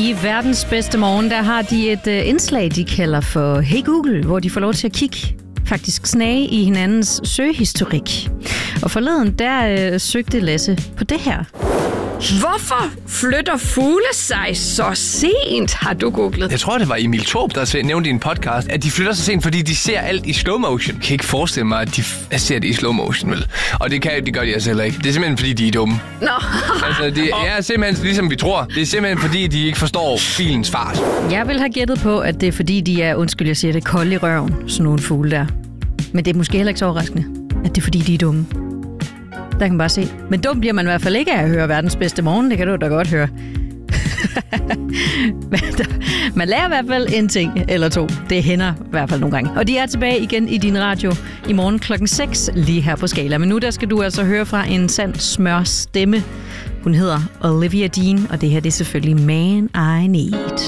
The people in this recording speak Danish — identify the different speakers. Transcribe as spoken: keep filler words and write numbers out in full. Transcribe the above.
Speaker 1: I verdens bedste morgen, der har de et uh, indslag, de kalder for Hey Google, hvor de får lov til at kigge, faktisk snage i hinandens søgehistorik. Og forleden, der uh, søgte Lasse på det her.
Speaker 2: Hvorfor flytter fugle sig så sent, har du googlet?
Speaker 3: Jeg tror, det var Emil Torp, der nævnte i en podcast, at de flytter sig sent, fordi de ser alt i slow motion. Jeg kan ikke forestille mig, at de f- ser det i slow motion, vel? Og det, kan, det gør de altså heller ikke. Det er simpelthen, fordi de er dumme.
Speaker 2: Nå.
Speaker 3: Altså, det er simpelthen ligesom vi tror. Det er simpelthen, fordi de ikke forstår filens fart.
Speaker 1: Jeg vil have gættet på, at det er fordi, de er, undskyld, jeg siger det, kolde i røven, sådan nogle fugle der. Men det er måske heller ikke så overraskende, at det er fordi, de er dumme. Der kan man bare se. Men dum bliver man i hvert fald ikke af at høre verdens bedste morgen. Det kan du da godt høre. Man lærer i hvert fald en ting eller to. Det hænder i hvert fald nogle gange. Og de er tilbage igen i din radio i morgen klokken seks lige her på Skala. Men nu der skal du altså høre fra en sand smør stemme. Hun hedder Olivia Dean, og det her det er selvfølgelig Man I Need.